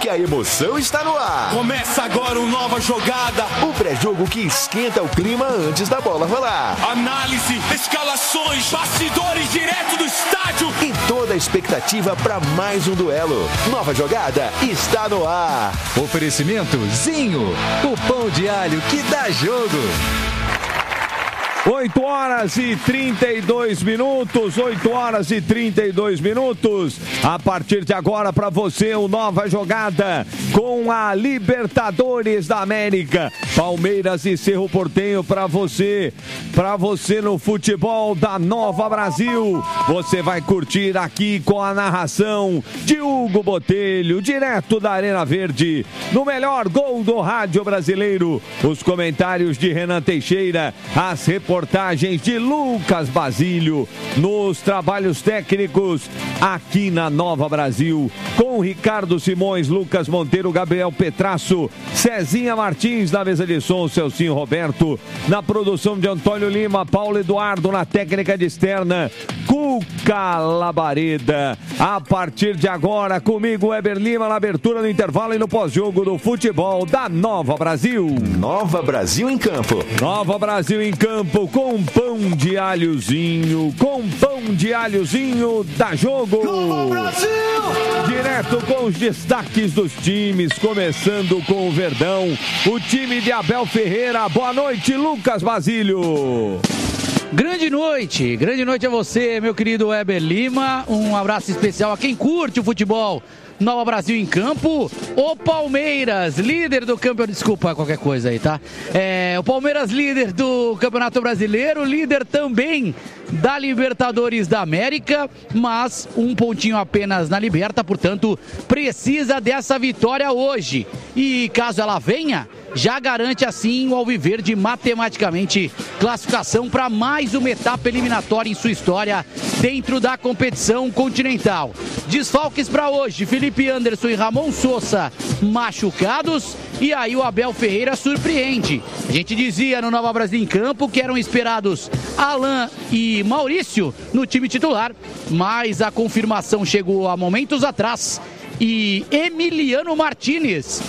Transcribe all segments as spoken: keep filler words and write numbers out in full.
que a emoção está no ar. Começa agora uma nova jogada. O pré-jogo que esquenta o clima antes da bola rolar. Análise, escalações, bastidores direto do estádio. E toda a expectativa para mais um duelo. Nova jogada está no ar. Oferecimento Zinho, o pão de alho que dá jogo. oito horas e trinta e dois minutos, oito horas e trinta e dois minutos. A partir de agora para você, uma nova jogada com a Libertadores da América. Palmeiras e Cerro Porteño para você, para você no futebol da Nova Brasil. Você vai curtir aqui com a narração de Hugo Botelho, direto da Arena Verde, no melhor gol do rádio brasileiro. Os comentários de Renan Teixeira, as reportagens de Lucas Basílio, nos trabalhos técnicos aqui na Nova Brasil, com Ricardo Simões, Lucas Monteiro, Gabriel Petrasso, Cezinha Martins na mesa de som, Celcinho Roberto, na produção de Antônio Lima, Paulo Eduardo na técnica de externa, Cuca Labareda. A partir de agora, comigo, Weber Lima, na abertura do intervalo e no pós-jogo do futebol da Nova Brasil. Nova Brasil em campo. Nova Brasil em campo, com pão de alhozinho, com pão de alhozinho da jogo. Nova Brasil! Direto com os destaques dos times, começando com o Verdão, o time de Abel Ferreira. Boa noite, Lucas Basílio. Grande noite, grande noite a você, meu querido Weber Lima. Um abraço especial a quem curte o futebol. Nova Brasil em campo, o Palmeiras, líder do campeonato, desculpa qualquer coisa aí, tá? É, o Palmeiras líder do Campeonato Brasileiro, líder também da Libertadores da América, mas um pontinho apenas na Liberta, portanto, precisa dessa vitória hoje. E caso ela venha, já garante assim o Alviverde matematicamente classificação para mais uma etapa eliminatória em sua história dentro da competição continental. Desfalques para hoje, Felipe Anderson e Ramon Sosa machucados, e aí o Abel Ferreira surpreende. A gente dizia no Nova Brasil em campo que eram esperados Alan e Maurício no time titular, mas a confirmação chegou há momentos atrás e Emiliano Martínez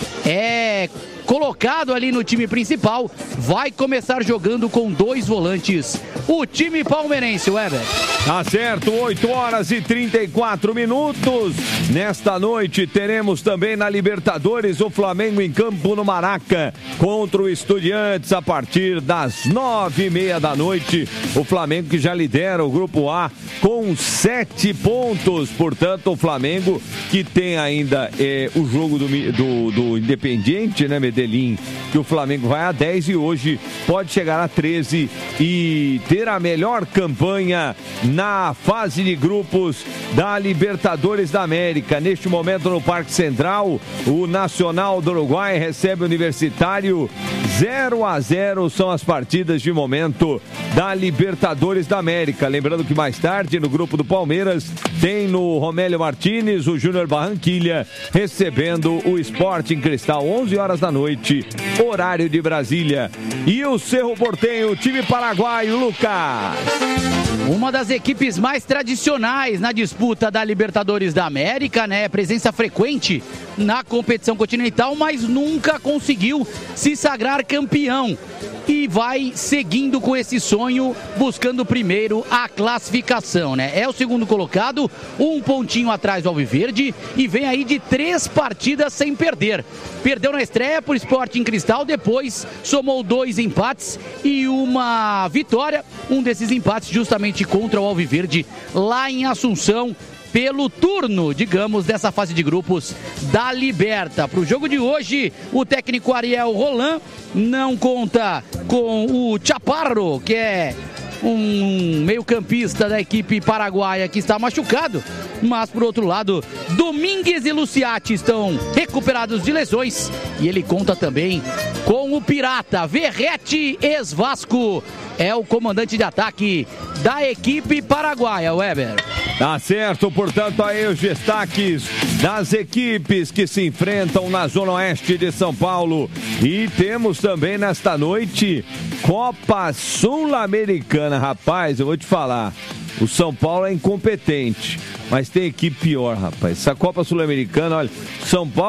é colocado ali no time principal, vai começar jogando com dois volantes. O time palmeirense, Weber. Tá certo, oito horas e trinta e quatro minutos. Nesta noite teremos também na Libertadores o Flamengo em campo no Maraca contra o Estudiantes a partir das nove e meia da noite. O Flamengo que já lidera o Grupo A com sete pontos. Portanto, o Flamengo que tem ainda é, o jogo do, do, do Independiente, né, Medellín, que o Flamengo vai a dez e hoje pode chegar a treze e ter a melhor campanha na fase de grupos da Libertadores da América. Neste momento no Parque Central, o Nacional do Uruguai recebe o Universitário. zero a zero são as partidas de momento da Libertadores da América. Lembrando que mais tarde no grupo do Palmeiras tem no Romélio Martínez o Júnior Barranquilha recebendo o Sporting Cristal, onze horas da noite, horário de Brasília. E o Cerro Porteño, o time paraguaio, Lucas. Uma das equipes mais tradicionais na disputa da Libertadores da América, né? Presença frequente na competição continental, mas nunca conseguiu se sagrar campeão. E vai seguindo com esse sonho, buscando primeiro a classificação, né? É o segundo colocado, um pontinho atrás do Alviverde e vem aí de três partidas sem perder. Perdeu na estreia por Sporting Cristal, depois somou dois empates e uma vitória. Um desses empates justamente contra o Alviverde lá em Assunção, pelo turno, digamos, dessa fase de grupos da Liberta. Para o jogo de hoje, o técnico Ariel Roland não conta com o Chaparro, que é um meio-campista da equipe paraguaia que está machucado, mas por outro lado, Domingues e Luciati estão recuperados de lesões e ele conta também com o Pirata Verrete, ex-Vasco, é o comandante de ataque da equipe paraguaia, Weber. Tá certo, portanto, aí os destaques das equipes que se enfrentam na Zona Oeste de São Paulo. E temos também nesta noite Copa Sul-Americana. Rapaz, eu vou te falar, o São Paulo é incompetente, mas tem equipe pior, rapaz. Essa Copa Sul-Americana, olha, São Paulo